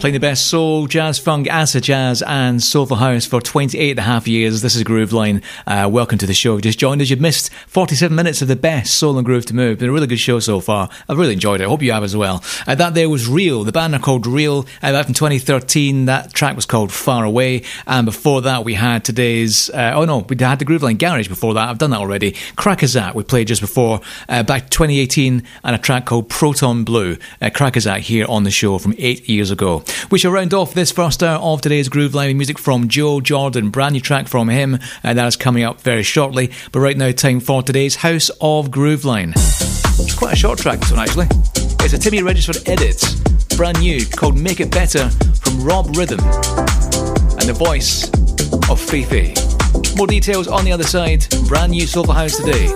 Playing the best soul, jazz, funk, acid jazz and soulful house for 28 and a half years. This is Grooveline. Welcome to the show. If you just joined us, you've missed 47 minutes of the best soul and groove to move. Been a really good show so far. I've really enjoyed it. I hope you have as well. That there was Real. The band are called Real. Back in 2013, that track was called Far Away. And before that, we had today's... we had the Grooveline Garage before that. I've done that already. Crackazat, we played just before. Back 2018, and a track called Proton Blue. Crackazat here on the show from 8 years ago. We shall round off this first hour of today's Grooveline music from Joe Jordan. Brand new track from him, and that is coming up very shortly. But right now, time for today's House of Grooveline. It's quite a short track, this one actually. It's a Timmy Regisford edit, brand new, called Make It Better from Rob Rhythm and the voice of Fifi. More details on the other side. Brand new Soulful House today.